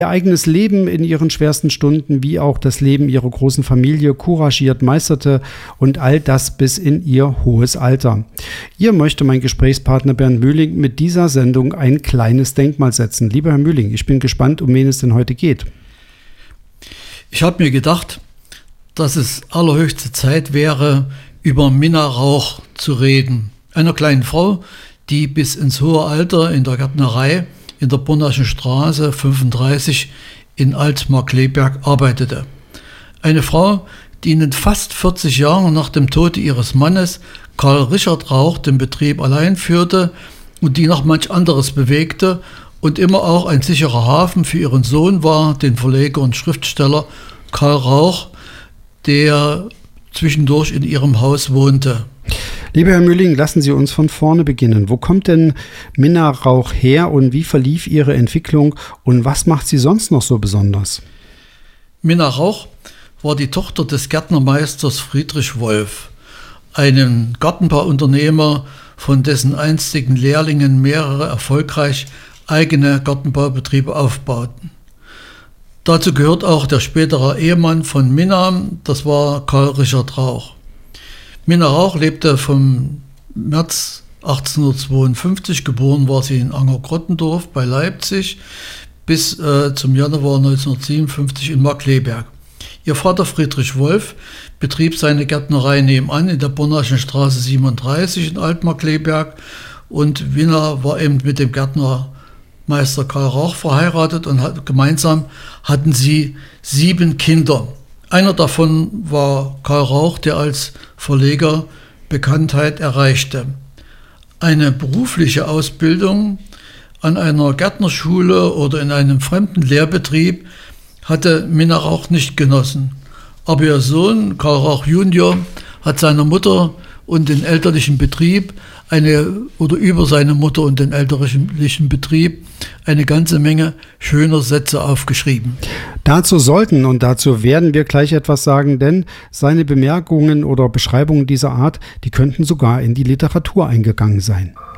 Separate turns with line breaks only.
Ihr eigenes Leben in ihren schwersten Stunden wie auch das Leben ihrer großen Familie couragiert meisterte und all das bis in ihr hohes Alter. Ihr möchte mein Gesprächspartner Bernd Mühling mit dieser Sendung ein kleines Denkmal setzen. Lieber Herr Mühling, ich bin gespannt, um wen es denn heute geht.
Ich habe mir gedacht, dass es allerhöchste Zeit wäre, über Minna Rauch zu reden. Einer kleinen Frau, die bis ins hohe Alter in der Gärtnerei in der Bornaschen Straße 35 in Altmark-Kleberg arbeitete. Eine Frau, die in den fast 40 Jahren nach dem Tode ihres Mannes Karl Richard Rauch den Betrieb allein führte und die noch manch anderes bewegte und immer auch ein sicherer Hafen für ihren Sohn war, den Verleger und Schriftsteller Karl Rauch, der zwischendurch in ihrem Haus wohnte.
Lieber Herr Mühling, lassen Sie uns von vorne beginnen. Wo kommt denn Minna Rauch her und wie verlief ihre Entwicklung und was macht sie sonst noch so besonders?
Minna Rauch war die Tochter des Gärtnermeisters Friedrich Wolf, einem Gartenbauunternehmer, von dessen einstigen Lehrlingen mehrere erfolgreich eigene Gartenbaubetriebe aufbauten. Dazu gehört auch der spätere Ehemann von Minna, das war Karl Richard Rauch. Minna Rauch lebte vom März 1852, geboren war sie in Anger-Grottendorf bei Leipzig, bis zum Januar 1957 in Markkleeberg. Ihr Vater Friedrich Wolf betrieb seine Gärtnerei nebenan in der Bornaschen Straße 37 in Altmark-Kleeberg und Minna war eben mit dem Gärtnermeister Karl Rauch verheiratet und gemeinsam hatten sie 7 Kinder. Einer davon war Karl Rauch, der als Verleger Bekanntheit erreichte. Eine berufliche Ausbildung an einer Gärtnerschule oder in einem fremden Lehrbetrieb hatte Minna Rauch nicht genossen. Aber ihr Sohn, Karl Rauch Junior, hat seiner Mutter und den elterlichen Betrieb über seine Mutter und den elterlichen Betrieb eine ganze Menge schöner Sätze aufgeschrieben.
Dazu sollten und dazu werden wir gleich etwas sagen, denn seine Bemerkungen oder Beschreibungen dieser Art, die könnten sogar in die Literatur eingegangen sein.